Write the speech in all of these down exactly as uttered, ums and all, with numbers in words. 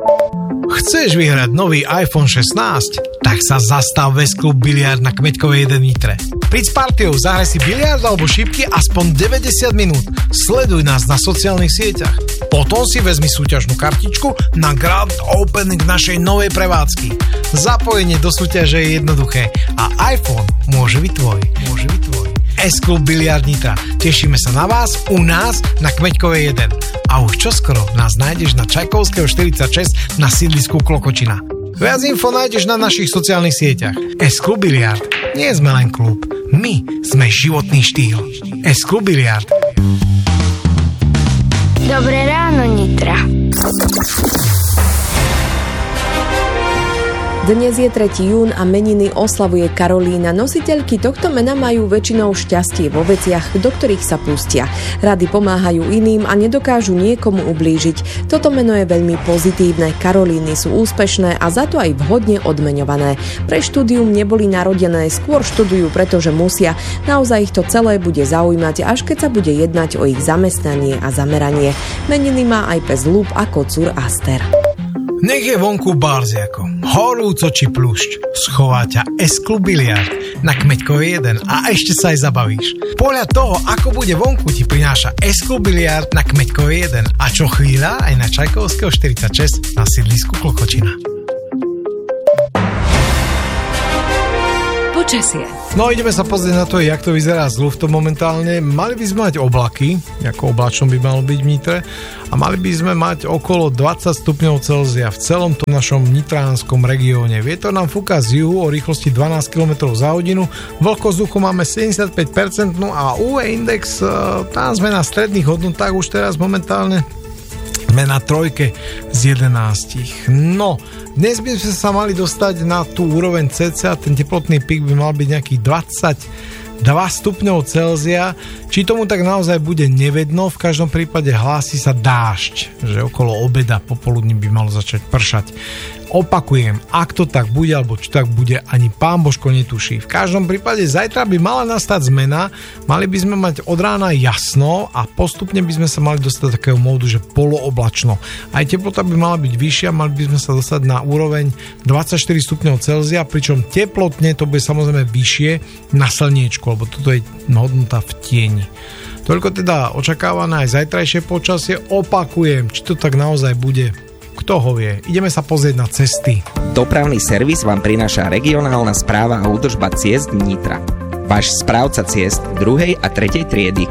Chceš vyhrať nový iPhone šestnásť? Tak sa zastav v S-Klub Biliard na Kmeďkovej jeden Nitre. Príď s partiou, zahraj si biliard alebo šipky aspoň deväťdesiat minút. Sleduj nás na sociálnych sieťach. Potom si vezmi súťažnú kartičku na Grand Opening našej novej prevádzky. Zapojenie do súťaže je jednoduché a iPhone môže byť tvoj. Môže byť tvoj. S-Klub Biliard Nitra. Tešíme sa na vás u nás na Kmeďkovej jeden. A už čoskoro nás nájdeš na Čajkovského štyridsaťšesť na sídlisku Klokočina. Viac info nájdeš na našich sociálnych sieťach. S-Klub Biliard. Nie sme len klub. My sme životný štýl. S-Klub Biliard. Dobré ráno, Nitra. Dnes je tretí jún a meniny oslavuje Karolína. Nositeľky tohto mena majú väčšinou šťastie vo veciach, do ktorých sa pustia. Rady pomáhajú iným a nedokážu niekomu ublížiť. Toto meno je veľmi pozitívne. Karolíny sú úspešné a za to aj vhodne odmeňované. Pre štúdium neboli narodené, skôr študujú, pretože musia. Naozaj ich to celé bude zaujímať, až keď sa bude jednať o ich zamestnanie a zameranie. Meniny má aj pes Lúb a kocúr Aster. Nech je vonku barziako, horúco či plušť, schová ťa S-Klub Biliard na Kmeďkovej jeden a ešte sa aj zabavíš. Podľa toho, ako bude vonku, ti prináša S-Klub Biliard na Kmeďkovej jeden a čo chvíľa aj na Čajkovského štyridsaťšesť na sídlisku Klokočina. Počasie. No ideme sa pozrieť na to, jak to vyzerá s luftom momentálne. Mali by sme mať oblaky, ako oblačno by malo byť v Nitre, a mali by sme mať okolo dvadsať stupňov Celzia v celom tom našom nitránskom regióne. Vietor nám fúka z juhu o rýchlosti dvanásť kilometrov za hodinu, vlhkosť vzduchu máme sedemdesiatpäť percent a ú vé index, tam sme na stredných hodnotách už teraz momentálne. Sme na trojke z jedenástich. No, dnes by sme sa mali dostať na tú úroveň cca, ten teplotný pík by mal byť nejakých dvadsaťdva stupňov Celzia. Či tomu tak naozaj bude nevedno, v každom prípade hlási sa dážď, že okolo obeda popoludní by malo začať pršať. Opakujem, ak to tak bude, alebo či tak bude, ani pán Božko netuší. V každom prípade zajtra by mala nastať zmena, mali by sme mať od rána jasno a postupne by sme sa mali dostať do takého módu, že polooblačno. Aj teplota by mala byť vyššia, mali by sme sa dostať na úroveň dvadsaťštyri stupňov Celzia, pričom teplotne to bude samozrejme vyššie na slniečku, lebo toto je hodnota v tieni. Toľko teda očakávané aj zajtrajšie počasie. Opakujem, či to tak naozaj bude, kto ho vie. Ideme sa pozrieť na cesty. Dopravný servis vám prináša regionálna správa a údržba ciest Nitra. Váš správca ciest druhej a tretej triedy.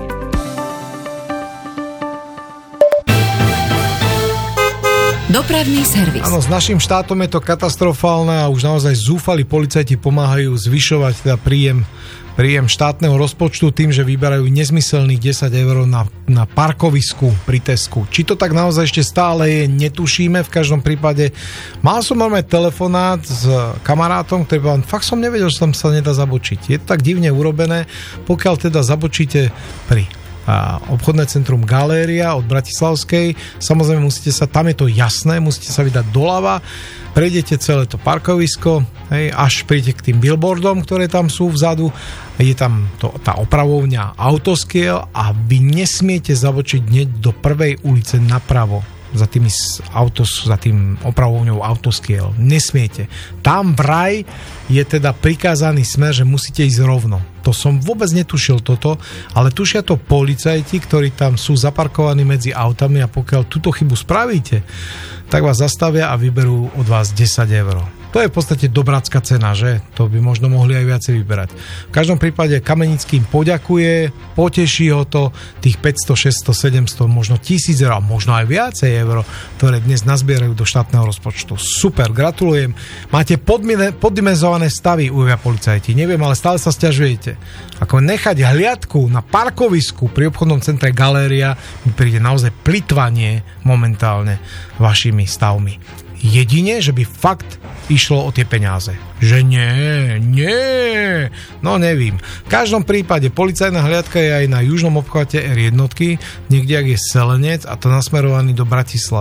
Dopravný servis. Áno, s našim štátom je to katastrofálne a už naozaj zúfali policajti pomáhajú zvyšovať teda príjem príjem štátneho rozpočtu tým, že vyberajú nezmyselných desať eur na, na parkovisku pri Tesku. Či to tak naozaj ešte stále je, netušíme. V každom prípade mal som normálne telefonát s kamarátom, ktorý povedal, fakt som nevedel, že tam sa nedá zabočiť. Je to tak divne urobené, pokiaľ teda zabočíte pri a obchodné centrum Galéria od Bratislavskej, samozrejme musíte sa, tam je to jasné, musíte sa vydať doľava, prejdete celé to parkovisko, hej, až prídete k tým billboardom, ktoré tam sú vzadu, je tam to, tá opravovňa Autoskiel a vy nesmiete zabočiť hneď do prvej ulice napravo za, tými autos, za tým opravovňou Autoskiel. Nesmiete. Tam vraj je teda prikázaný smer, že musíte ísť rovno. To som vôbec netušil toto, ale tušia to policajti, ktorí tam sú zaparkovaní medzi autami a pokiaľ túto chybu spravíte, tak vás zastavia a vyberú od vás desať eur. To je v podstate dobrácka cena, že? To by možno mohli aj viacej vyberať. V každom prípade Kamenickým poďakuje, poteší ho to, tých päťsto, šesťsto, sedemsto, možno tisíc eur, možno aj viacej eur, ktoré dnes nazbierajú do štátneho rozpočtu. Super, gratulujem. Máte poddimenzované stavy, uvia policajti. Neviem, ale stále sa sťažujete. Ako nechať hliadku na parkovisku pri obchodnom centre Galéria, mi príde naozaj plytvanie momentálne vašimi stavmi. Jedine, že by fakt išlo o tie peniaze. Že nie, nie, no nevím. V každom prípade policajná hliadka je aj na južnom obchvate er jednotky, niekde ak je Selenec a to nasmerovaný do Bratislavy.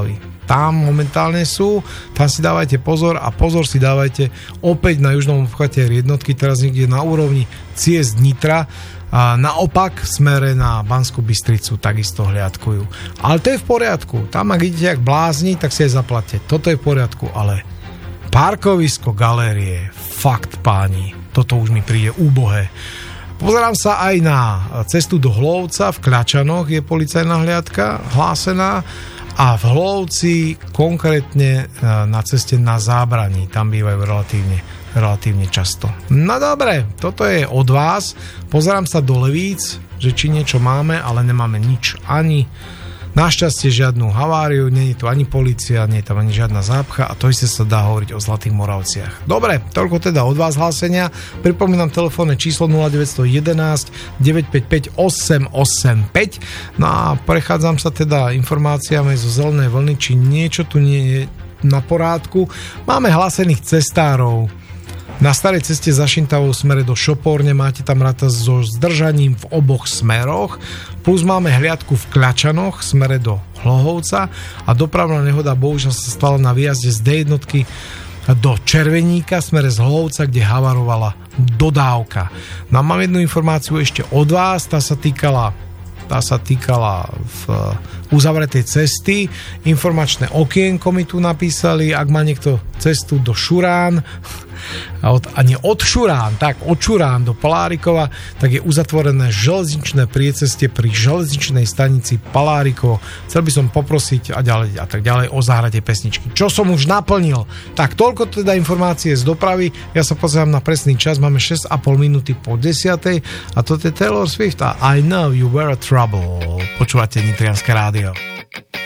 tam momentálne sú, tam si dávajte pozor a pozor si dávajte opäť na južnom obchvate jednotky, teraz niekde na úrovni ciest Nitra, a naopak v smere na Banskú Bystricu takisto hliadkujú. Ale to je v poriadku. Tam, ak idete jak blázni, tak si aj zaplatte. Toto je v poriadku, ale parkovisko galérie, fakt páni, toto už mi príde úbohé. Pozerám sa aj na cestu do Hlovca, v Kľačanoch je policajná hliadka hlásená a v Hlovci konkrétne na ceste na Zábraní, tam bývajú relatívne relatívne často. No dobre, toto je od vás. Pozerám sa do Levíc, že či niečo máme, ale nemáme nič. Ani našťastie žiadnu haváriu, nie je tu ani polícia, nie je tam ani žiadna zápcha a to isté sa dá hovoriť o Zlatých Moravciach. Dobre, toľko teda od vás hlásenia. Pripomínam telefónne číslo nula deväť jeden jedna deväť päť päť osem osem päť. No a prechádzam sa teda informáciami zo zelenej vlny, či niečo tu nie je na porádku. Máme hlásených cestárov. Na starej ceste za Šintavou smere do Šopórne máte tam ráta so zdržaním v oboch smeroch, plus máme hliadku v Kľačanoch smere do Hlohovca a dopravná nehoda bohužiaľ sa stala na výjazde z dé jednotky do Červeníka smere z Hlohovca, kde havarovala dodávka. No a mám jednu informáciu ešte od vás, tá sa týkala tá sa týkala v uzavretej cesty. Informačné okienko mi tu napísali, ak má niekto cestu do Šurán, a, od, a nie od Šurán, tak od Šurán do Palárikova, tak je uzatvorené železničné priecestie pri železničnej stanici Palárikovo. Chcel by som poprosiť a ďalej a tak ďalej o zahrate pesničky, čo som už naplnil. Tak toľko teda informácie z dopravy. Ja sa pozerám na presný čas, máme šesť a pol minúty po desiatej a toto je Taylor Swift a I Know You Were a Trouble. Počúvate Nitrianske rádio.